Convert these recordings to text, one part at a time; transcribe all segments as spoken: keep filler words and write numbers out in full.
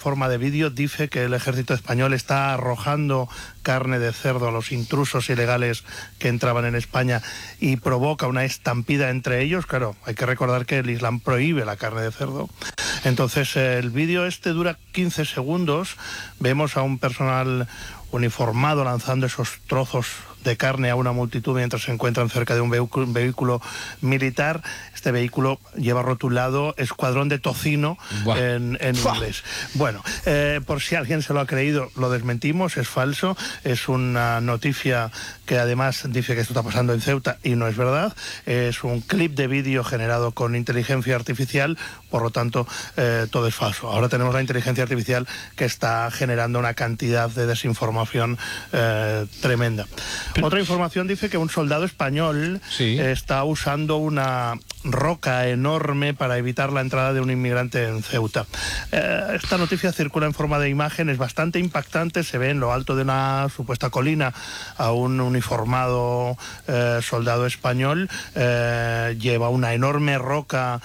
forma de vídeo dice que el ejército español está arrojando carne de cerdo a los intrusos ilegales que entraban en España y provoca una estampida entre ellos. Claro, hay que recordar que el Islam prohíbe la carne de cerdo. Entonces el vídeo este dura quince segundos, vemos a un personal uniformado lanzando esos trozos de carne a una multitud mientras se encuentran cerca de un vehículo, un vehículo militar. Este vehículo lleva rotulado Escuadrón de Tocino en, en inglés. Bueno, eh, por si alguien se lo ha creído, lo desmentimos, es falso, es una noticia que además dice que esto está pasando en Ceuta y no es verdad, es un clip de vídeo generado con inteligencia artificial, por lo tanto eh, todo es falso. Ahora tenemos la inteligencia artificial que está generando una cantidad de desinformación eh, tremenda. Pero... Otra información dice que un soldado español sí. está usando una roca enorme para evitar la entrada de un inmigrante en Ceuta. Eh, esta noticia circula en forma de imagen, es bastante impactante, se ve en lo alto de una supuesta colina a un uniformado eh, soldado español, eh, lleva una enorme roca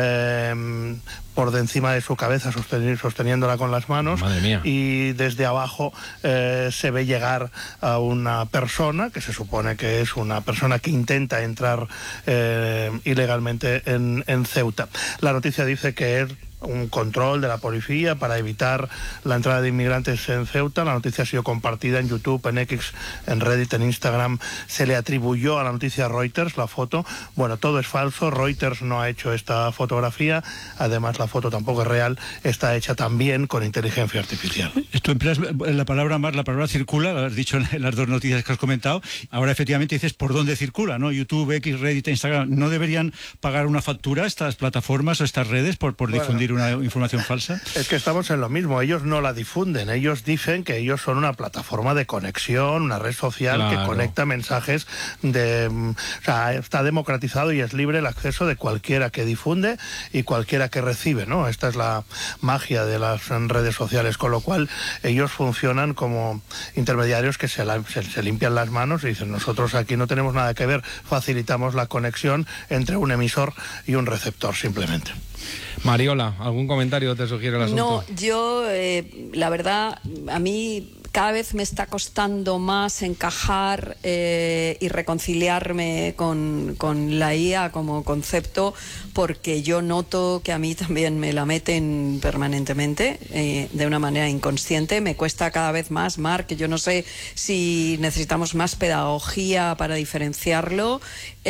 eh, por de encima de su cabeza, sosteniéndola con las manos. Madre mía. Y desde abajo eh, se ve llegar a una persona, que se supone que es una persona que intenta entrar eh, ilegalmente en, en Ceuta. La noticia dice que es un control de la policía para evitar la entrada de inmigrantes en Ceuta. La noticia ha sido compartida en YouTube, en X, en Reddit, en Instagram. Se le atribuyó a la noticia Reuters la foto. Bueno, todo es falso. Reuters no ha hecho esta fotografía. Además, la foto tampoco es real. Está hecha también con inteligencia artificial. Tú empleas la palabra más, la palabra circula, lo has dicho en las dos noticias que has comentado. Ahora, efectivamente, dices por dónde circula, ¿no? YouTube, X, Reddit, Instagram. ¿No deberían pagar una factura a estas plataformas o estas redes por, por bueno. difundir una información falsa? Es que estamos en lo mismo, ellos no la difunden, ellos dicen que ellos son una plataforma de conexión, una red social claro. que conecta mensajes de... O sea, está democratizado y es libre el acceso de cualquiera que difunde y cualquiera que recibe, ¿no? Esta es la magia de las redes sociales, con lo cual ellos funcionan como intermediarios que se, la, se, se limpian las manos y dicen, nosotros aquí no tenemos nada que ver, facilitamos la conexión entre un emisor y un receptor, simplemente. Mariola, ¿algún comentario te sugiere el asunto? No, yo, eh, la verdad, a mí cada vez me está costando más encajar eh, y reconciliarme con, con la I A como concepto, porque yo noto que a mí también me la meten permanentemente, eh, de una manera inconsciente. Me cuesta cada vez más, Marc, yo no sé si necesitamos más pedagogía para diferenciarlo.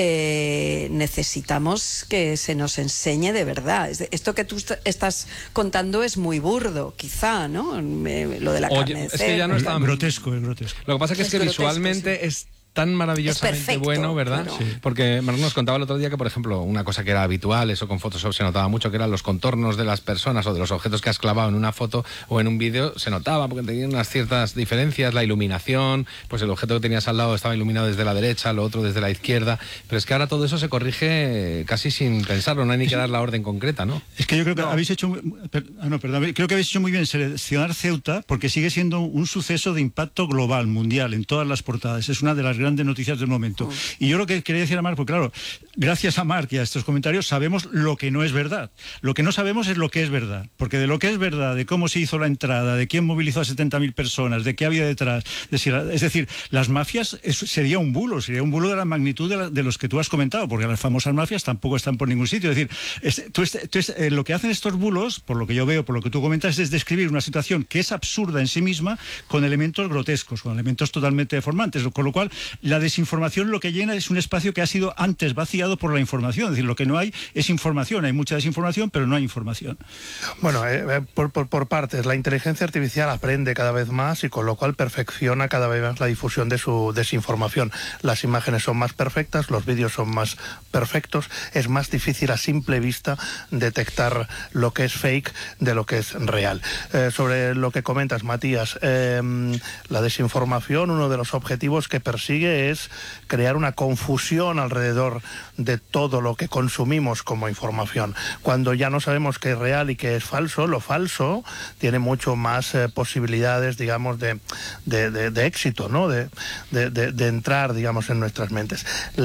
Eh, necesitamos que se nos enseñe de verdad. Esto que tú estás contando es muy burdo, quizá, ¿no? Lo de la Oye, carne de es que ya no es tan grotesco, es grotesco. Lo que pasa que es, es que grotesco, visualmente sí. es tan maravillosamente es perfecto, bueno, ¿verdad? Claro. Sí. Porque Marc nos contaba el otro día que, por ejemplo, una cosa que era habitual, eso con Photoshop se notaba mucho, que eran los contornos de las personas o de los objetos que has clavado en una foto o en un vídeo, se notaba porque tenían unas ciertas diferencias, la iluminación, pues el objeto que tenías al lado estaba iluminado desde la derecha, lo otro desde la izquierda, pero es que ahora todo eso se corrige casi sin pensarlo, no hay ni que dar la orden concreta, ¿no? Es que yo creo que no. habéis hecho, ah, no, perdón, creo que habéis hecho muy bien seleccionar Ceuta, porque sigue siendo un suceso de impacto global, mundial, en todas las portadas. Es una de las grandes noticias del momento. Y yo lo que quería decir a Marc, porque claro, gracias a Marc y a estos comentarios sabemos lo que no es verdad. Lo que no sabemos es lo que es verdad, porque de lo que es verdad, de cómo se hizo la entrada, de quién movilizó a setenta mil personas, de qué había detrás, de si, es decir, las mafias eso sería un bulo, sería un bulo de la magnitud de, la, de los que tú has comentado, porque las famosas mafias tampoco están por ningún sitio. Es decir, es, tú, tú, eh, lo que hacen estos bulos, por lo que yo veo, por lo que tú comentas, es describir una situación que es absurda en sí misma, con elementos grotescos, con elementos totalmente deformantes, con lo cual la desinformación lo que llena es un espacio que ha sido antes vaciado por la información. Es decir, lo que no hay es información. Hay mucha desinformación, pero no hay información. Bueno, eh, por, por, por partes. La inteligencia artificial aprende cada vez más y con lo cual perfecciona cada vez más la difusión de su desinformación. Las imágenes son más perfectas, los vídeos son más perfectos. Es más difícil a simple vista detectar lo que es fake de lo que es real. Eh, sobre lo que comentas, Matías, eh, la desinformación, uno de los objetivos que persigue es crear una confusión alrededor de todo lo que consumimos como información. Cuando ya no sabemos qué es real y qué es falso, lo falso tiene mucho más eh, posibilidades, digamos, de, de, de, de éxito, ¿no? De, de, de, de entrar, digamos, en nuestras mentes.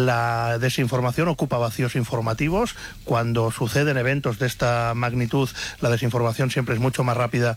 La desinformación ocupa vacíos informativos. Cuando suceden eventos de esta magnitud, la desinformación siempre es mucho más rápida a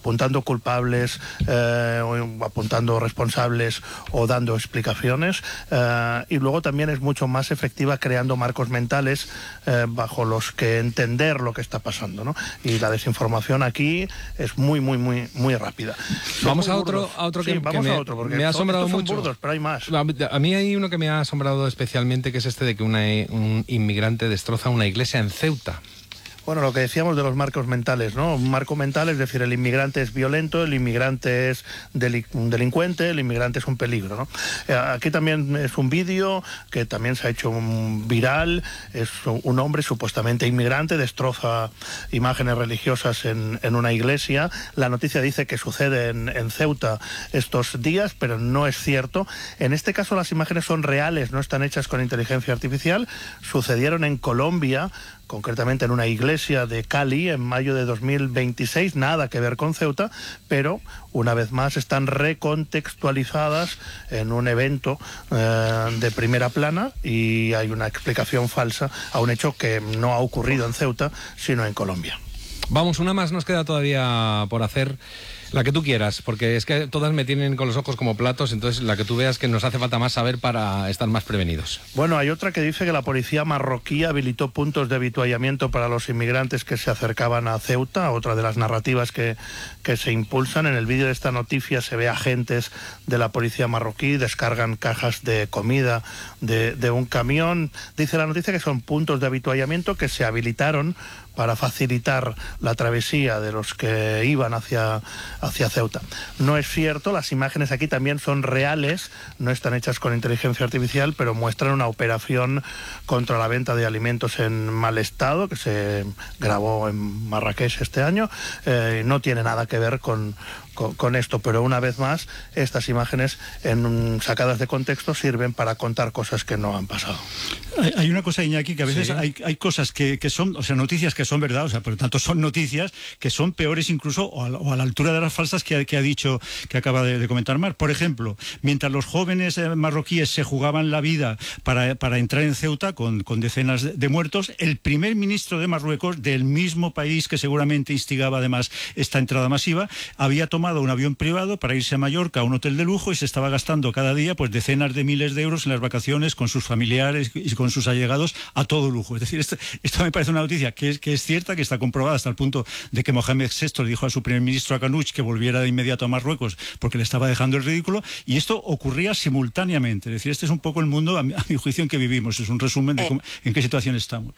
apuntando culpables, eh, o apuntando responsables o dando explicaciones, eh, y luego también es mucho más efectiva creando marcos mentales eh, bajo los que entender lo que está pasando, ¿no? Y la desinformación aquí es muy, muy, muy, muy rápida. Vamos a otro, a otro que, sí, vamos que me, a otro, porque me ha asombrado son mucho. burdos, pero hay más. A mí hay uno que me ha asombrado especialmente, que es este de que una, un inmigrante destroza una iglesia en Ceuta. Bueno, lo que decíamos de los marcos mentales, ¿no? Un marco mental es decir, el inmigrante es violento, el inmigrante es deli- un delincuente, el inmigrante es un peligro, ¿no? Eh, aquí también es un vídeo que también se ha hecho un viral, es un hombre supuestamente inmigrante, destroza imágenes religiosas en, en una iglesia. La noticia dice que sucede en, en Ceuta estos días, pero no es cierto. En este caso las imágenes son reales, no están hechas con inteligencia artificial, sucedieron en Colombia, concretamente en una iglesia de Cali en mayo de dos mil veintiséis, nada que ver con Ceuta, pero una vez más están recontextualizadas en un evento eh, de primera plana y hay una explicación falsa a un hecho que no ha ocurrido en Ceuta, sino en Colombia. Vamos, una más nos queda todavía por hacer. La que tú quieras, porque es que todas me tienen con los ojos como platos, entonces la que tú veas que nos hace falta más saber para estar más prevenidos. Bueno, hay otra que dice que la policía marroquí habilitó puntos de avituallamiento para los inmigrantes que se acercaban a Ceuta, otra de las narrativas que, que se impulsan. En el vídeo de esta noticia se ve agentes de la policía marroquí, descargan cajas de comida de, de un camión. Dice la noticia que son puntos de avituallamiento que se habilitaron para facilitar la travesía de los que iban hacia, hacia Ceuta. No es cierto, las imágenes aquí también son reales, no están hechas con inteligencia artificial, pero muestran una operación contra la venta de alimentos en mal estado, que se grabó en Marrakech este año. Eh, no tiene nada que ver con, con, con esto, pero una vez más, estas imágenes en, sacadas de contexto sirven para contar cosas que no han pasado. Hay, hay una cosa, Iñaki, que a veces sí. hay, hay cosas que, que son, o sea, noticias que son verdad, o sea, por lo tanto son noticias que son peores incluso o a, o a la altura de las falsas que, que ha dicho, que acaba de, de comentar Mar. Por ejemplo, mientras los jóvenes eh, marroquíes se jugaban la vida para, para entrar en Ceuta con, con decenas de, de muertos, el primer ministro de Marruecos, del mismo país que seguramente instigaba además esta entrada masiva, había tomado un avión privado para irse a Mallorca a un hotel de lujo y se estaba gastando cada día pues decenas de miles de euros en las vacaciones con sus familiares y con sus allegados a todo lujo. Es decir, esto, esto me parece una noticia que es, que es cierta, que está comprobada hasta el punto de que Mohamed sexto le dijo a su primer ministro Akanuch que volviera de inmediato a Marruecos porque le estaba dejando el ridículo, y esto ocurría simultáneamente. Es decir, este es un poco el mundo, a mi, a mi juicio, en que vivimos. Es un resumen de eh. cómo, en qué situación estamos.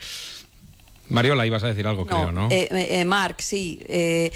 Mariola, ibas a decir algo, No, creo, ¿no? Eh, eh, Marc, sí. Eh,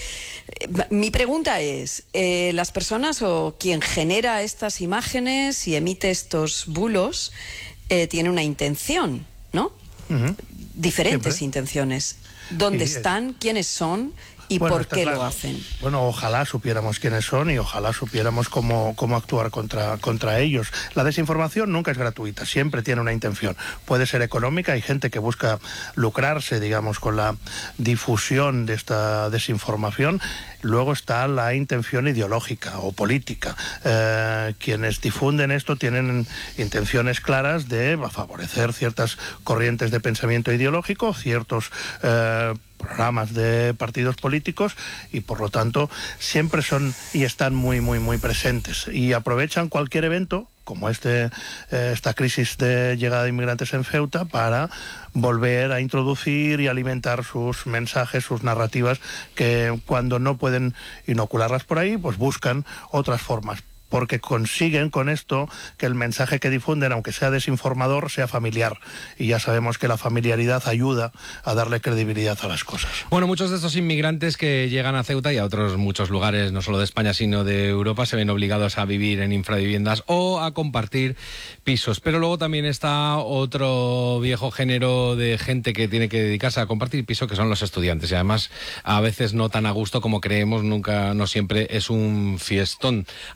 mi pregunta es, eh, ¿las personas o quien genera estas imágenes y emite estos bulos eh, tiene una intención, ¿no? Uh-huh. Diferentes Siempre. intenciones. ¿Dónde Sí, están? ¿Quiénes son? ¿Y Bueno, por está qué claro. lo hacen? Bueno, ojalá supiéramos quiénes son y ojalá supiéramos cómo, cómo actuar contra, contra ellos. La desinformación nunca es gratuita, siempre tiene una intención. Puede ser económica, hay gente que busca lucrarse, digamos, con la difusión de esta desinformación. Luego está la intención ideológica o política. Eh, quienes difunden esto tienen intenciones claras de favorecer ciertas corrientes de pensamiento ideológico, ciertos eh, programas de partidos políticos, y por lo tanto siempre son y están muy, muy, muy presentes. Y aprovechan cualquier evento, como este, eh, esta crisis de llegada de inmigrantes en Ceuta, para volver a introducir y alimentar sus mensajes, sus narrativas, que cuando no pueden inocularlas por ahí, pues buscan otras formas, porque consiguen con esto que el mensaje que difunden, aunque sea desinformador, sea familiar. Y ya sabemos que la familiaridad ayuda a darle credibilidad a las cosas. Bueno, muchos de estos inmigrantes que llegan a Ceuta y a otros muchos lugares, no solo de España, sino de Europa, se ven obligados a vivir en infraviviendas o a compartir pisos. Pero luego también está otro viejo género de gente que tiene que dedicarse a compartir piso, que son los estudiantes. Y además, a veces no tan a gusto como creemos, nunca, no siempre es un fiestón. Ahora que estamos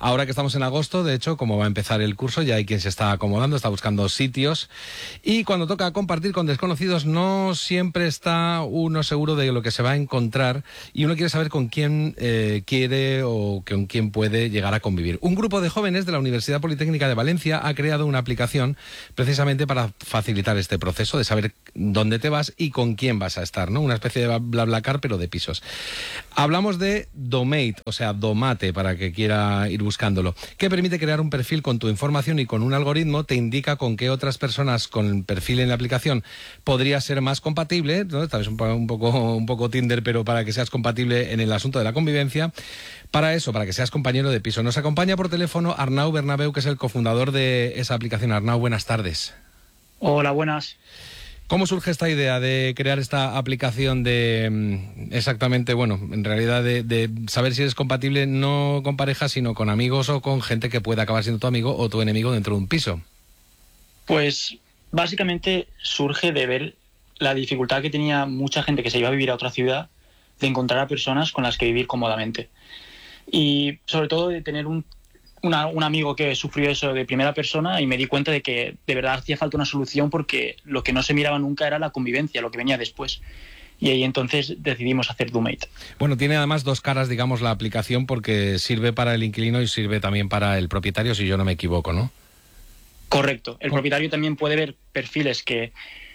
estamos en agosto, de hecho, como va a empezar el curso, ya hay quien se está acomodando, está buscando sitios. Y cuando toca compartir con desconocidos, no siempre está uno seguro de lo que se va a encontrar y uno quiere saber con quién eh, quiere o con quién puede llegar a convivir. Un grupo de jóvenes de la Universidad Politécnica de Valencia ha creado una aplicación precisamente para facilitar este proceso de saber dónde te vas y con quién vas a estar, ¿no? Una especie de BlaBlaCar, pero de pisos. Hablamos de Domate, o sea, Domate, para que quiera ir buscándolo, que permite crear un perfil con tu información y con un algoritmo te indica con qué otras personas con el perfil en la aplicación podría ser más compatible, ¿no? Tal vez un, un, poco, un poco Tinder, pero para que seas compatible en el asunto de la convivencia. Para eso, para que seas compañero de piso. Nos acompaña por teléfono Arnau Bernabeu, que es el cofundador de esa aplicación. Arnau, buenas tardes. Hola, buenas. ¿Cómo surge esta idea de crear esta aplicación de exactamente, bueno, en realidad de, de saber si eres compatible no con pareja, sino con amigos o con gente que pueda acabar siendo tu amigo o tu enemigo dentro de un piso? Pues básicamente surge de ver la dificultad que tenía mucha gente que se iba a vivir a otra ciudad de encontrar a personas con las que vivir cómodamente. Y sobre todo de tener un, una, un amigo que sufrió eso de primera persona y me di cuenta de que de verdad hacía falta una solución porque lo que no se miraba nunca era la convivencia, lo que venía después. Y ahí entonces decidimos hacer Domate. Bueno, tiene además dos caras, digamos, la aplicación porque sirve para el inquilino y sirve también para el propietario, si yo no me equivoco, ¿no? Correcto. El propietario también puede ver perfiles que,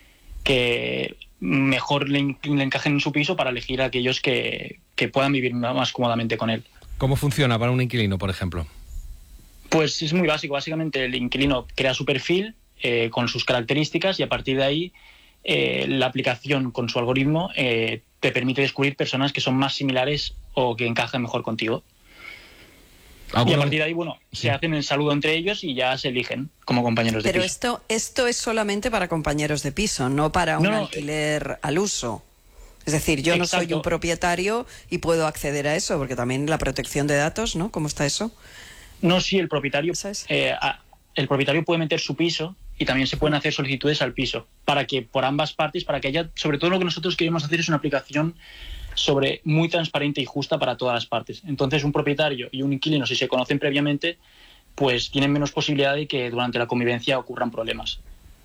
que mejor le, le encajen en su piso para elegir a aquellos que, que puedan vivir más cómodamente con él. ¿Cómo funciona para un inquilino, por ejemplo? Pues es muy básico. Básicamente el inquilino crea su perfil eh, con sus características y a partir de ahí eh, la aplicación con su algoritmo eh, te permite descubrir personas que son más similares o que encajan mejor contigo. ¿Alguno? Y a partir de ahí, bueno, sí. se hacen el saludo entre ellos y ya se eligen como compañeros de Pero piso. Pero esto, esto es solamente para compañeros de piso, no para un no, no, alquiler al uso. Es decir, yo Exacto. no soy un propietario y puedo acceder a eso, porque también la protección de datos, ¿no? ¿Cómo está eso? No, sí, el propietario, eh, a, el propietario puede meter su piso y también se pueden hacer solicitudes al piso para que por ambas partes, para que haya, sobre todo lo que nosotros queremos hacer es una aplicación sobre muy transparente y justa para todas las partes. Entonces, un propietario y un inquilino, si se conocen previamente, pues tienen menos posibilidad de que durante la convivencia ocurran problemas.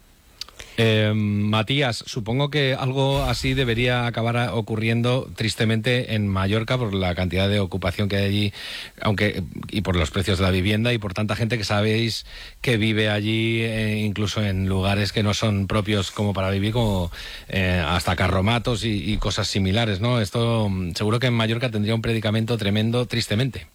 Eh, Matías, supongo que algo así debería acabar ocurriendo tristemente en Mallorca por la cantidad de ocupación que hay allí, aunque y por los precios de la vivienda y por tanta gente que sabéis que vive allí, eh, incluso en lugares que no son propios como para vivir, como eh, hasta carromatos y, y cosas similares, ¿no? Esto seguro que en Mallorca tendría un predicamento tremendo, tristemente.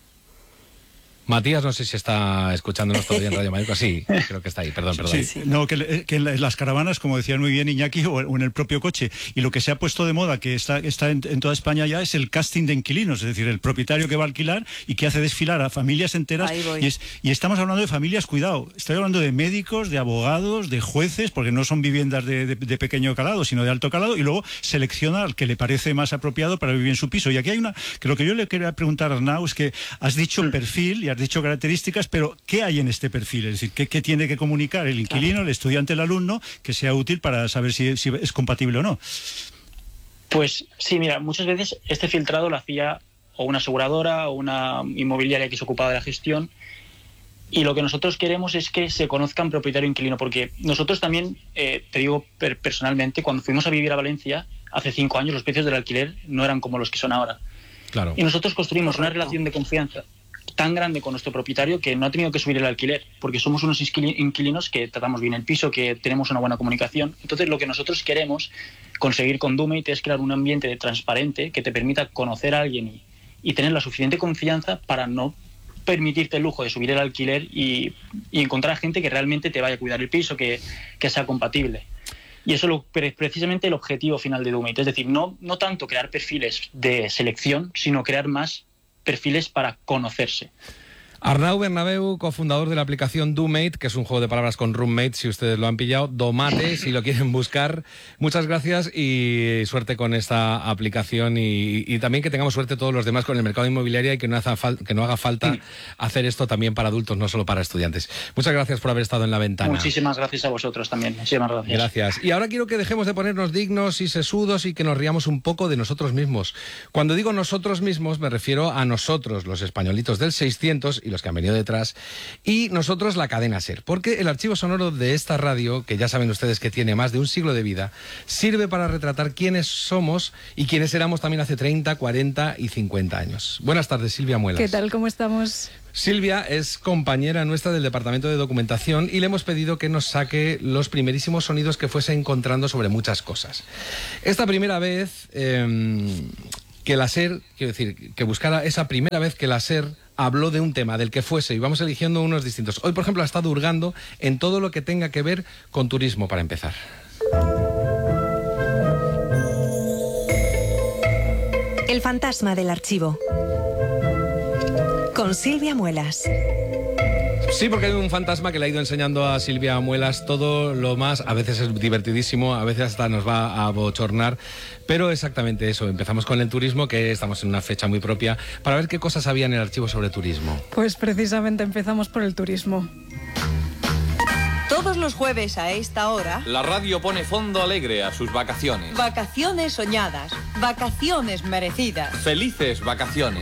Matías, no sé si está escuchándonos todavía en Radio Mallorca. Sí, creo que está ahí, perdón, perdón. Sí, sí. No, que, que en las caravanas, como decían muy bien Iñaki, o en el propio coche. Y lo que se ha puesto de moda, que está, está en, en toda España ya, es el casting de inquilinos. Es decir, el propietario que va a alquilar y que hace desfilar a familias enteras. Y, es, y estamos hablando de familias, cuidado, estoy hablando de médicos, de abogados, de jueces, porque no son viviendas de, de, de pequeño calado, sino de alto calado, y luego selecciona al que le parece más apropiado para vivir en su piso. Y aquí hay una, que lo que yo le quería preguntar a Arnau es que has dicho el perfil y has dicho características, pero ¿qué hay en este perfil? Es decir, ¿qué, qué tiene que comunicar el inquilino, claro, el estudiante, el alumno, que sea útil para saber si, si es compatible o no? Pues sí, mira, muchas veces este filtrado lo hacía o una aseguradora o una inmobiliaria que se ocupaba de la gestión, y lo que nosotros queremos es que se conozcan propietario e inquilino, porque nosotros también, eh, te digo per personalmente, cuando fuimos a vivir a Valencia hace cinco años, los precios del alquiler no eran como los que son ahora. Claro. Y nosotros construimos una relación de confianza tan grande con nuestro propietario que no ha tenido que subir el alquiler, porque somos unos inquilinos que tratamos bien el piso, que tenemos una buena comunicación. Entonces, lo que nosotros queremos conseguir con Domate es crear un ambiente transparente que te permita conocer a alguien y, y tener la suficiente confianza para no permitirte el lujo de subir el alquiler y, y encontrar gente que realmente te vaya a cuidar el piso, que, que sea compatible. Y eso es precisamente el objetivo final de Domate, es decir, no, no tanto crear perfiles de selección, sino crear más perfiles para conocerse. Arnau Bernabeu, cofundador de la aplicación Domate, que es un juego de palabras con roommate, si ustedes lo han pillado, Domate, si lo quieren buscar. Muchas gracias y suerte con esta aplicación y, y también que tengamos suerte todos los demás con el mercado inmobiliario y que no, haga, fal que no haga falta sí. hacer esto también para adultos, no solo para estudiantes. Muchas gracias por haber estado en la ventana. Muchísimas gracias a vosotros también. Muchísimas gracias. Gracias. Y ahora quiero que dejemos de ponernos dignos y sesudos y que nos riamos un poco de nosotros mismos. Cuando digo nosotros mismos me refiero a nosotros, los españolitos del seiscientos, y los que han venido detrás, y nosotros la cadena SER, porque el archivo sonoro de esta radio, que ya saben ustedes que tiene más de un siglo de vida, sirve para retratar quiénes somos y quiénes éramos también hace treinta, cuarenta y cincuenta años. Buenas tardes, Silvia Muelas. ¿Qué tal? ¿Cómo estamos? Silvia es compañera nuestra del Departamento de Documentación y le hemos pedido que nos saque los primerísimos sonidos que fuese encontrando sobre muchas cosas. Esta primera vez eh, que la SER, quiero decir, que buscara esa primera vez que la SER habló de un tema, del que fuese, y vamos eligiendo unos distintos. Hoy, por ejemplo, ha estado hurgando en todo lo que tenga que ver con turismo, para empezar. El fantasma del archivo. Con Silvia Muelas. Sí, porque hay un fantasma que le ha ido enseñando a Silvia Muelas todo lo más, a veces es divertidísimo, a veces hasta nos va a bochornar, pero exactamente eso. Empezamos con el turismo, que estamos en una fecha muy propia, para ver qué cosas había en el archivo sobre turismo. Pues precisamente empezamos por el turismo. Todos los jueves a esta hora, la radio pone fondo alegre a sus vacaciones. Vacaciones soñadas, vacaciones merecidas. Felices vacaciones.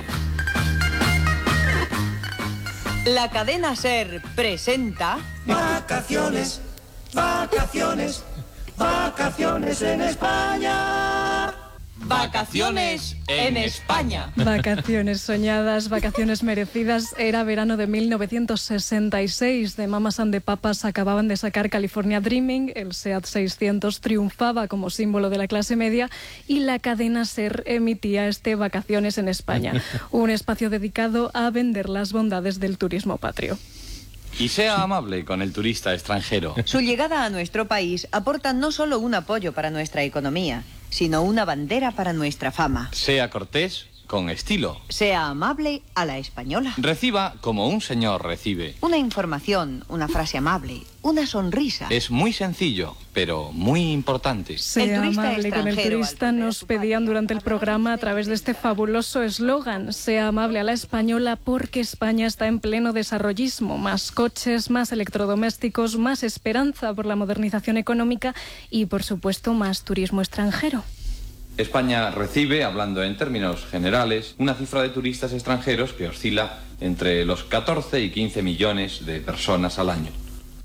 La cadena SER presenta... Vacaciones, vacaciones, vacaciones en España. Vacaciones en España. Vacaciones soñadas, vacaciones merecidas. Era verano de mil novecientos sesenta y seis. De Mamas and the Papas acababan de sacar California Dreaming. El SEAT seiscientos triunfaba como símbolo de la clase media y la cadena SER emitía este Vacaciones en España, un espacio dedicado a vender las bondades del turismo patrio. Y sea amable con el turista extranjero. Su llegada a nuestro país aporta no solo un apoyo para nuestra economía, sino una bandera para nuestra fama. Sea cortés con estilo. Sea amable a la española. Reciba como un señor recibe. Una información, una frase amable, una sonrisa. Es muy sencillo, pero muy importante. Sea amable con el turista, nos pedían durante el programa a través de este fabuloso eslogan. Sea amable a la española porque España está en pleno desarrollismo. Más coches, más electrodomésticos, más esperanza por la modernización económica y, por supuesto, más turismo extranjero. España recibe, hablando en términos generales, una cifra de turistas extranjeros que oscila entre los catorce y quince millones de personas al año.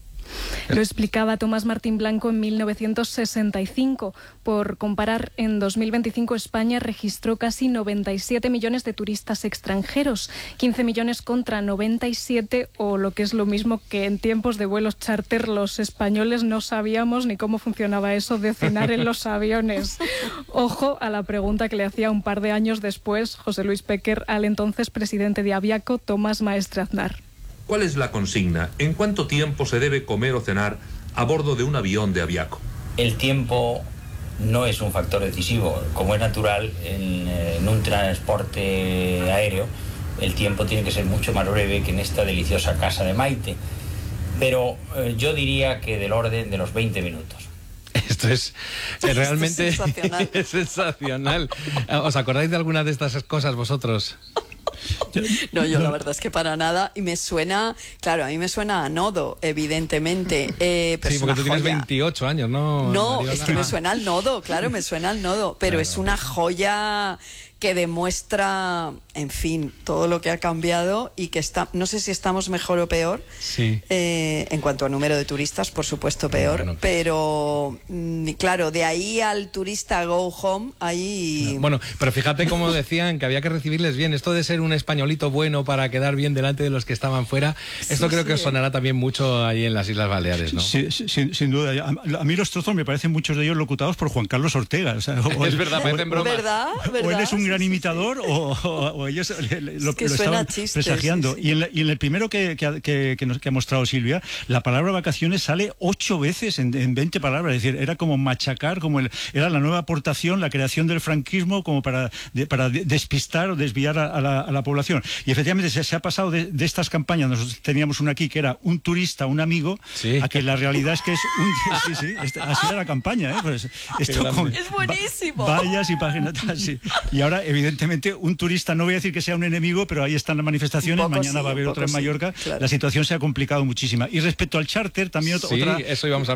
Lo explicaba Tomás Martín Blanco en mil novecientos sesenta y cinco. Por comparar, en dos mil veinticinco España registró casi noventa y siete millones de turistas extranjeros, quince millones contra noventa y siete, o lo que es lo mismo que en tiempos de vuelos charter los españoles no sabíamos ni cómo funcionaba eso de cenar en los aviones. Ojo a la pregunta que le hacía un par de años después José Luis Péquer al entonces presidente de Aviaco, Tomás Maestre Aznar. ¿Cuál es la consigna? ¿En cuánto tiempo se debe comer o cenar a bordo de un avión de Aviaco? El tiempo no es un factor decisivo. Como es natural, en, en un transporte aéreo, el tiempo tiene que ser mucho más breve que en esta deliciosa casa de Maite. Pero eh, yo diría que del orden de los veinte minutos. Esto es eh, realmente Esto es sensacional. es sensacional. ¿Os acordáis de alguna de estas cosas vosotros? No, yo la verdad es que para nada. Y me suena, claro, a mí me suena a nodo, evidentemente. Eh, pero sí, porque tú tienes veintiocho años, ¿no? No, Mariola? es que me suena al nodo, claro, me suena al nodo. Pero claro, es una joya que demuestra, en fin, todo lo que ha cambiado y que está, no sé si estamos mejor o peor, sí. eh, en cuanto a número de turistas, por supuesto peor, bueno, pero mm, claro, de ahí al turista go home, ahí... Bueno, pero fíjate cómo decían que había que recibirles bien, esto de ser un españolito bueno para quedar bien delante de los que estaban fuera, esto sí, creo sí. que os sonará también mucho ahí en las Islas Baleares, ¿no? Sí, sí, sin, sin duda, a, a mí los trozos me parecen muchos de ellos locutados por Juan Carlos Ortega, o sea, o es verdad, parecen bromas. ¿Verdad? ¿Verdad? O él es un gran imitador o, o, o ellos lo, es que lo estaban chiste, presagiando. sí, sí. Y, en la, y en el primero que, que, que, que, nos, que ha mostrado Silvia, la palabra vacaciones sale ocho veces en, en veinte palabras. Es decir, era como machacar, como el, era la nueva aportación, la creación del franquismo como para, de, para despistar o desviar a, a, la, a la población. Y efectivamente se, se ha pasado de, de estas campañas, nosotros teníamos una aquí que era un turista, un amigo, sí. a que la realidad es que es un... Sí, sí, este, así era la campaña. ¿eh? Pues esto con, es buenísimo. Vallas y páginas. Sí. Y ahora, evidentemente, un turista, no voy a decir que sea un enemigo, pero ahí están las manifestaciones, mañana sí, va a haber otra en Mallorca, sí, claro. La situación se ha complicado muchísima. Y respecto al charter, también sí, otra... eso íbamos a hablar.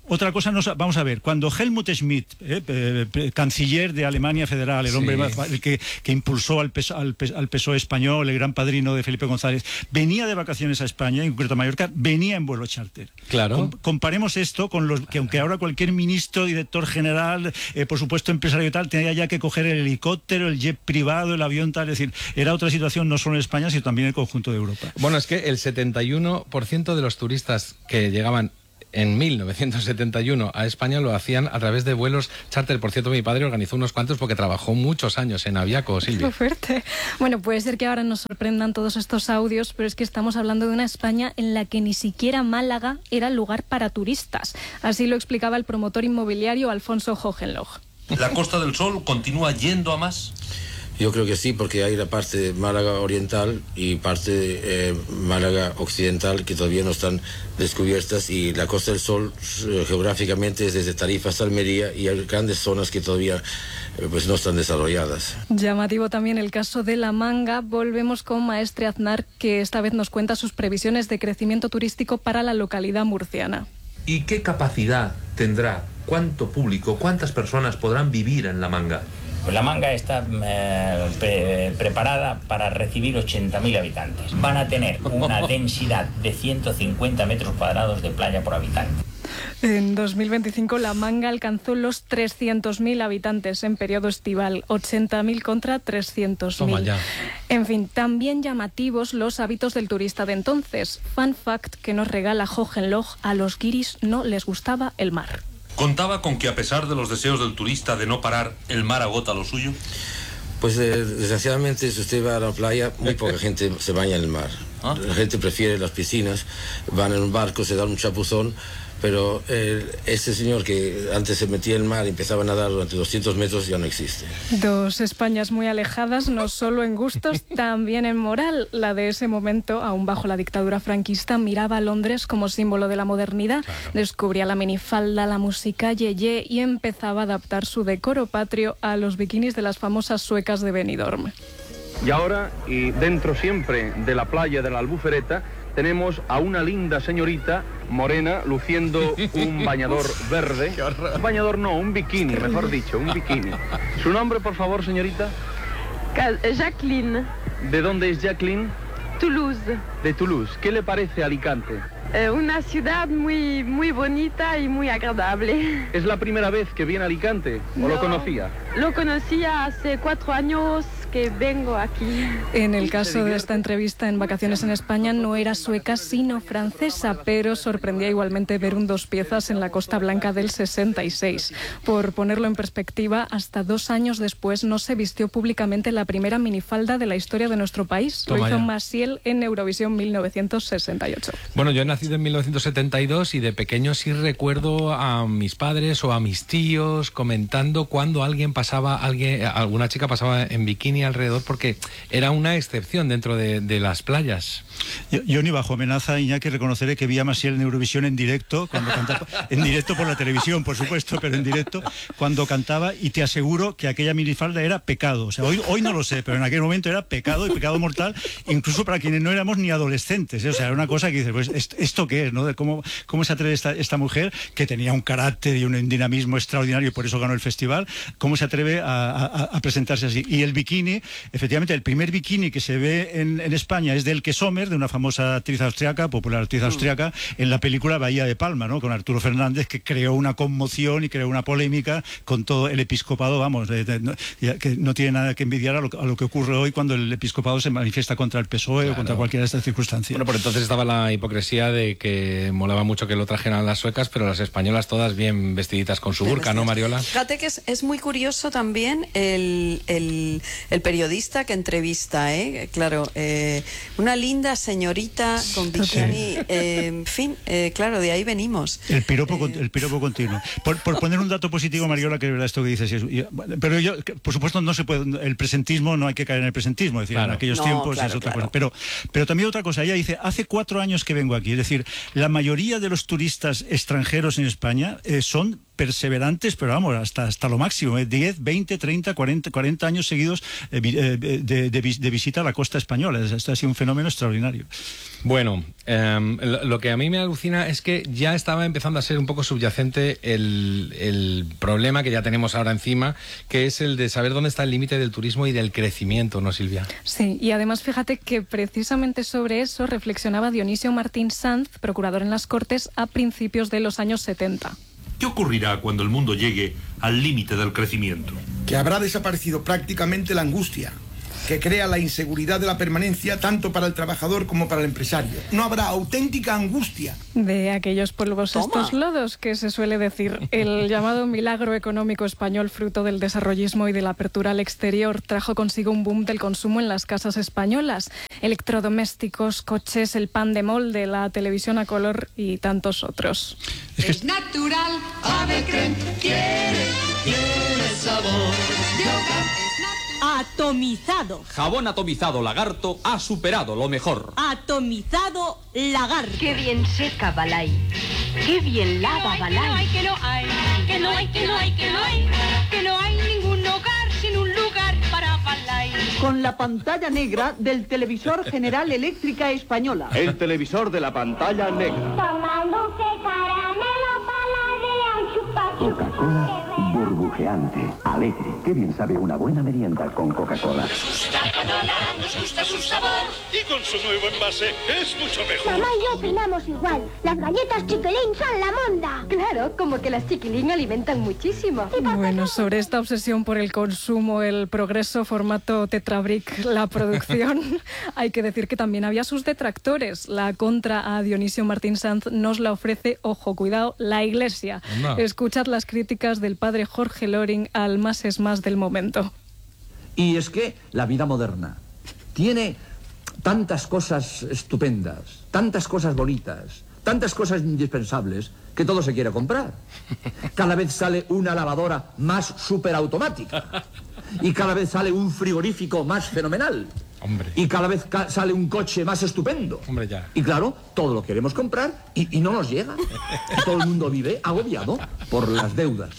Otra cosa, no, vamos a ver, cuando Helmut Schmidt, eh, eh, canciller de Alemania Federal, el hombre sí. el que, que impulsó al, PES, al, PES, al P S O E español, el gran padrino de Felipe González, venía de vacaciones a España, en concreto a Mallorca, venía en vuelo charter. Claro. Com comparemos esto con los que, aunque ahora cualquier ministro, director general, eh, por supuesto empresario y tal, tenía ya que coger el helicóptero, el jet privado, el avión tal, es decir, era otra situación no solo en España, sino también en el conjunto de Europa. Bueno, es que el setenta y uno por ciento de los turistas que llegaban en mil novecientos setenta y uno a España lo hacían a través de vuelos charter. Por cierto, mi padre organizó unos cuantos porque trabajó muchos años en Aviaco, Silvia. Qué fuerte. Bueno, puede ser que ahora nos sorprendan todos estos audios, pero es que estamos hablando de una España en la que ni siquiera Málaga era lugar para turistas. Así lo explicaba el promotor inmobiliario Alfonso Hohenloch. ¿La Costa del Sol continúa yendo a más? Yo creo que sí, porque hay la parte de Málaga Oriental y parte de eh, Málaga Occidental que todavía no están descubiertas, y la Costa del Sol eh, geográficamente es desde Tarifa hasta Almería, y hay grandes zonas que todavía eh, pues no están desarrolladas. Llamativo también el caso de La Manga. Volvemos con Maestre Aznar, que esta vez nos cuenta sus previsiones de crecimiento turístico para la localidad murciana. ¿Y qué capacidad tendrá? ¿Cuánto público, cuántas personas podrán vivir en La Manga? Pues La Manga está eh, pre preparada para recibir ochenta mil habitantes. Van a tener una densidad de ciento cincuenta metros cuadrados de playa por habitante. En dos mil veinticinco La Manga alcanzó los trescientos mil habitantes en periodo estival, ochenta mil contra trescientos mil. En fin, también llamativos los hábitos del turista de entonces. Fun fact que nos regala Hohenloch: a los guiris no les gustaba el mar. ¿Contaba con que, a pesar de los deseos del turista de no parar, el mar agota lo suyo? Pues eh, desgraciadamente, si usted va a la playa, muy poca gente se baña en el mar. ¿Ah? La gente prefiere las piscinas, van en un barco, se dan un chapuzón, pero eh, ese señor que antes se metía en el mar y empezaba a nadar durante doscientos metros ya no existe. Dos Españas muy alejadas, no solo en gustos, también en moral. La de ese momento, aún bajo la dictadura franquista, miraba a Londres como símbolo de la modernidad. Claro. Descubría la minifalda, la música yeye y empezaba a adaptar su decoro patrio a los bikinis de las famosas suecas de Benidorm. Y ahora, y dentro siempre de la playa de la Albufereta, tenemos a una linda señorita morena luciendo un bañador verde. Un bañador no, un bikini, mejor dicho, un bikini. ¿Su nombre, por favor, señorita? Jacqueline. ¿De dónde es Jacqueline? Toulouse. De Toulouse. ¿Qué le parece Alicante? Eh, una ciudad muy, muy bonita y muy agradable. ¿Es la primera vez que viene a Alicante o no, lo conocía? Lo conocía hace cuatro años que vengo aquí. En el caso de esta entrevista en Vacaciones en España no era sueca sino francesa, pero sorprendía igualmente ver un dos piezas en la Costa Blanca del sesenta y seis. Por ponerlo en perspectiva, hasta dos años después no se vistió públicamente la primera minifalda de la historia de nuestro país. Toma lo hizo ya. Maciel en Eurovisión mil novecientos sesenta y ocho. Bueno, yo he nacido en mil novecientos setenta y dos y de pequeño sí recuerdo a mis padres o a mis tíos comentando cuando alguien pasaba, alguien, alguna chica pasaba en bikini alrededor, porque era una excepción dentro de, de las playas. Yo, yo ni bajo amenaza, Iñaki, reconoceré que vi a Maciel en Eurovisión en directo, cuando cantaba, en directo por la televisión, por supuesto, pero en directo, cuando cantaba, y te aseguro que aquella minifalda era pecado. O sea, hoy, hoy no lo sé, pero en aquel momento era pecado y pecado mortal, incluso para quienes no éramos ni adolescentes, ¿eh? O sea, era una cosa que dices, pues, ¿esto qué es? ¿No? De cómo, cómo se atreve esta, esta mujer, que tenía un carácter y un dinamismo extraordinario y por eso ganó el festival, cómo se atreve a, a, a presentarse así. Y el bikini, efectivamente, el primer bikini que se ve en, en España es de Elke Sommer, de una famosa actriz austriaca, popular actriz austriaca, en la película Bahía de Palma, ¿no? Con Arturo Fernández, que creó una conmoción y creó una polémica con todo el episcopado, vamos, de, de, de, que no tiene nada que envidiar a lo, a lo que ocurre hoy cuando el episcopado se manifiesta contra el P S O E claro. o contra cualquiera de estas circunstancias. Bueno, por entonces estaba la hipocresía de que molaba mucho que lo trajeran las suecas, pero las españolas todas bien vestiditas con su burka, ¿no, Mariola? Fíjate que es, es muy curioso también el, el, el periodista que entrevista, ¿eh? Claro, eh, una linda señorita con bikini, sí. eh, en fin, eh, claro, de ahí venimos. El piropo, eh, el piropo continuo. Por, por poner un dato positivo, Mariola, que es verdad esto que dices, pero yo, por supuesto, no se puede, el presentismo, no hay que caer en el presentismo, es decir, claro. en aquellos no, tiempos claro, es otra claro. cosa. Pero, pero también otra cosa, ella dice, hace cuatro años que vengo aquí, es decir, la mayoría de los turistas extranjeros en España eh, son perseverantes, pero vamos, hasta, hasta lo máximo, ¿eh? diez, veinte, treinta, cuarenta, cuarenta años seguidos eh, eh, de, de, de visita a la costa española. Esto ha sido un fenómeno extraordinario. Bueno, eh, lo, lo que a mí me alucina es que ya estaba empezando a ser un poco subyacente el, el problema que ya tenemos ahora encima, que es el de saber dónde está el límite del turismo y del crecimiento, ¿no, Silvia? Sí, y además fíjate que precisamente sobre eso reflexionaba Dionisio Martín Sanz, procurador en las Cortes, a principios de los años setenta. ¿Qué ocurrirá cuando el mundo llegue al límite del crecimiento? Que habrá desaparecido prácticamente la angustia, que crea la inseguridad de la permanencia tanto para el trabajador como para el empresario. No habrá auténtica angustia. De aquellos polvos Toma. estos lodos que se suele decir. El llamado milagro económico español, fruto del desarrollismo y de la apertura al exterior, trajo consigo un boom del consumo en las casas españolas. Electrodomésticos, coches, el pan de molde, la televisión a color y tantos otros. Es, que... es natural, Ave Creme tiene, tiene sabor de hogar. Atomizado. Jabón atomizado Lagarto ha superado lo mejor. Atomizado Lagarto. Qué bien seca Balay. Qué bien lava Balay. Que no hay, que no hay, que no hay, que no hay, que no hay ningún hogar sin un lugar para Balay. Con la pantalla negra del televisor General Eléctrica Española. El televisor de la pantalla negra. Tomándose caramelo paladean chupa chupa. Coca-Cola burbujeante, alegre. Qué bien sabe una buena merienda con Coca-Cola. Nos gusta su sabor. Y con su nuevo envase es mucho mejor. Mamá y yo opinamos igual. Las galletas Chiquilín son la monda. Claro, como que las Chiquilín alimentan muchísimo. Bueno, sobre esta obsesión por el consumo, el progreso, formato Tetrabric, la producción, hay que decir que también había sus detractores. La contra a Dionisio Martín Sanz nos la ofrece, ojo, cuidado, la Iglesia. No. Escuchad las críticas del padre Jorge Loring al más es más del momento. Y es que la vida moderna tiene tantas cosas estupendas, tantas cosas bonitas, tantas cosas indispensables, que todo se quiere comprar. Cada vez sale una lavadora más superautomática. Y cada vez sale un frigorífico más fenomenal. Hombre. Y cada vez ca sale un coche más estupendo. Hombre, ya. Y claro, todo lo queremos comprar y, y no nos llega. Y todo el mundo vive agobiado por las deudas.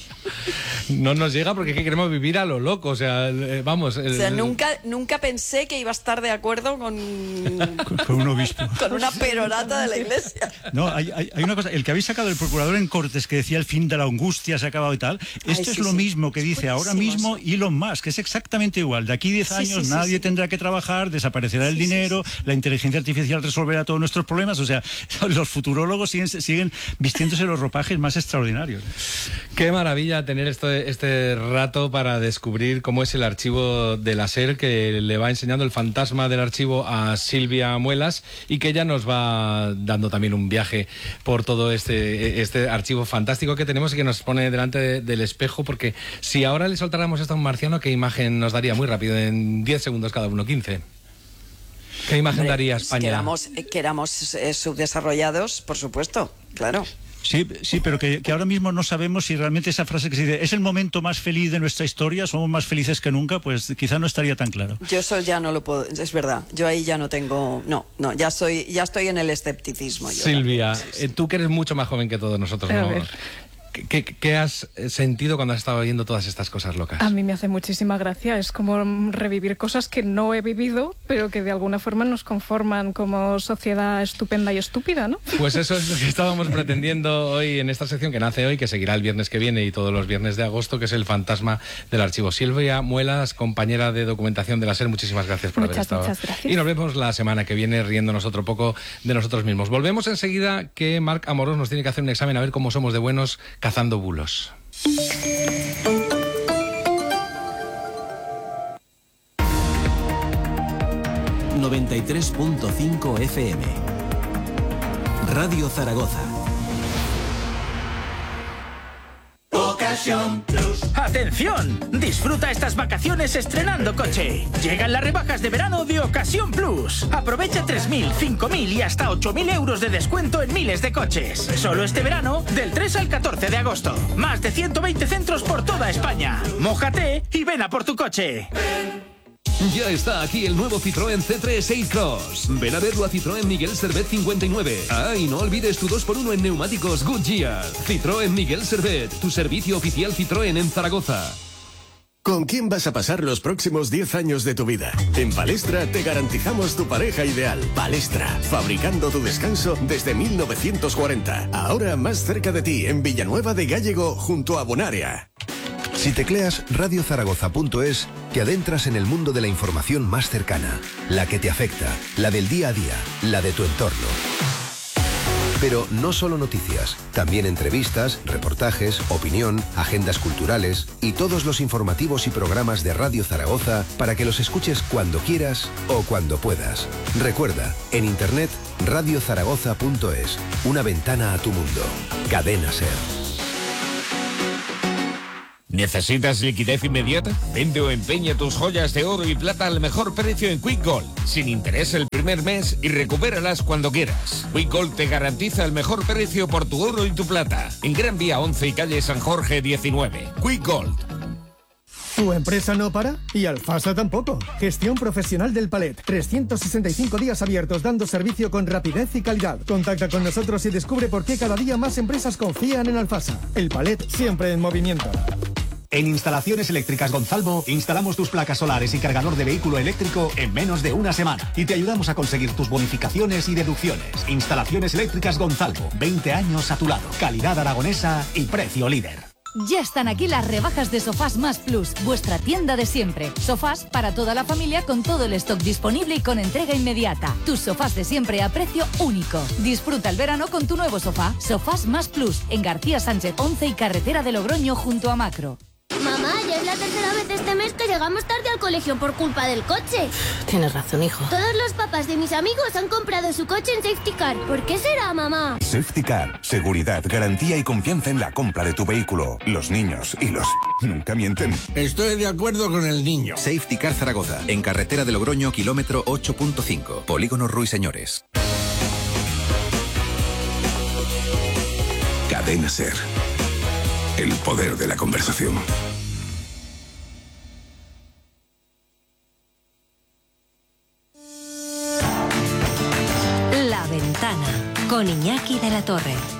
No nos llega porque queremos vivir a lo loco, o sea, eh, vamos... El, o sea, nunca, nunca pensé que iba a estar de acuerdo con... Con, con un obispo. Con una perorata de la Iglesia. No, hay, hay, hay una cosa, el que habéis sacado el procurador en Cortes que decía el fin de la angustia se ha acabado y tal, esto Ay, sí, es lo sí. mismo que dice ahora mismo Elon Musk, que es exactamente igual. De aquí diez años sí, sí, nadie sí, sí. tendrá que trabajar, desaparecerá el sí, dinero, sí, sí. la inteligencia artificial resolverá todos nuestros problemas, o sea, los futurólogos siguen, siguen vistiéndose los ropajes más extraordinarios. Qué maravilla tener esto, este rato para descubrir cómo es el archivo de la SER, que le va enseñando el fantasma del archivo a Silvia Muelas y que ella nos va dando también un viaje por todo este, este archivo fantástico que tenemos y que nos pone delante de, del espejo, porque si ahora le soltáramos esto a un marciano, ¿qué imagen nos daría? Muy rápido, en diez segundos cada uno, quince. ¿Qué imagen Hombre, daría España? Que éramos, que éramos eh, subdesarrollados, por supuesto, claro. Sí, sí, pero que, que ahora mismo no sabemos si realmente esa frase que se dice es el momento más feliz de nuestra historia, somos más felices que nunca, pues quizá no estaría tan claro. Yo eso ya no lo puedo, es verdad, yo ahí ya no tengo, no, no, ya soy, ya estoy en el escepticismo. Yo Silvia, sí, sí. tú que eres mucho más joven que todos nosotros, ¿no? ¿Qué, ¿Qué has sentido cuando has estado oyendo todas estas cosas locas? A mí me hace muchísima gracia. Es como revivir cosas que no he vivido, pero que de alguna forma nos conforman como sociedad estupenda y estúpida, ¿no? Pues eso es lo que estábamos pretendiendo hoy en esta sección que nace hoy, que seguirá el viernes que viene y todos los viernes de agosto, que es el fantasma del archivo. Silvia Muelas, compañera de documentación de la SER, muchísimas gracias por muchas, haber estado. Muchas gracias. Y nos vemos la semana que viene riéndonos otro poco de nosotros mismos. Volvemos enseguida, que Marc Amorós nos tiene que hacer un examen a ver cómo somos de buenos cazando bulos. noventa y tres punto cinco F M Radio Zaragoza. Ocasión Plus. ¡Atención! Disfruta estas vacaciones estrenando coche. Llegan las rebajas de verano de Ocasión Plus. Aprovecha tres mil, cinco mil y hasta ocho mil euros de descuento en miles de coches. Solo este verano, del tres al catorce de agosto. Más de ciento veinte centros por toda España. Mójate y ven a por tu coche. Ven. Ya está aquí el nuevo Citroën C tres A-Cross. Ven a verlo a Citroën Miguel Servet cincuenta y nueve. Ah, y no olvides tu dos por uno en neumáticos Goodyear. Citroën Miguel Servet, tu servicio oficial Citroën en Zaragoza. ¿Con quién vas a pasar los próximos diez años de tu vida? En Palestra te garantizamos tu pareja ideal. Palestra, fabricando tu descanso desde mil novecientos cuarenta. Ahora más cerca de ti, en Villanueva de Gállego, junto a Bonaria. Si tecleas radio zaragoza punto es, te adentras en el mundo de la información más cercana, la que te afecta, la del día a día, la de tu entorno. Pero no solo noticias, también entrevistas, reportajes, opinión, agendas culturales y todos los informativos y programas de Radio Zaragoza para que los escuches cuando quieras o cuando puedas. Recuerda, en internet radio zaragoza punto es, una ventana a tu mundo. Cadena SER. ¿Necesitas liquidez inmediata? Vende o empeña tus joyas de oro y plata al mejor precio en Quick Gold, sin interés el primer mes y recupéralas cuando quieras. Quick Gold te garantiza el mejor precio por tu oro y tu plata. En Gran Vía once y calle San Jorge diecinueve. Quick Gold. ¿Tu empresa no para? Y Alfasa tampoco. Gestión profesional del palet. trescientos sesenta y cinco días abiertos dando servicio con rapidez y calidad. Contacta con nosotros y descubre por qué cada día más empresas confían en Alfasa. El palet siempre en movimiento. En Instalaciones Eléctricas Gonzalvo instalamos tus placas solares y cargador de vehículo eléctrico en menos de una semana y te ayudamos a conseguir tus bonificaciones y deducciones. Instalaciones Eléctricas Gonzalvo, veinte años a tu lado, calidad aragonesa y precio líder. Ya están aquí las rebajas de Sofás Más Plus, vuestra tienda de siempre. Sofás para toda la familia con todo el stock disponible y con entrega inmediata. Tus sofás de siempre a precio único. Disfruta el verano con tu nuevo sofá. Sofás Más Plus, en García Sánchez once y carretera de Logroño junto a Macro. Mamá, ya es la tercera vez este mes que llegamos tarde al colegio por culpa del coche. Tienes razón, hijo. Todos los papás de mis amigos han comprado su coche en Safety Car. ¿Por qué será, mamá? Safety Car. Seguridad, garantía y confianza en la compra de tu vehículo. Los niños y los... nunca mienten. Estoy de acuerdo con el niño. Safety Car Zaragoza. En carretera de Logroño, kilómetro ocho punto cinco. Polígono Ruiseñores. Cadena SER. El poder de la conversación. La Ventana, con Iñaki de la Torre.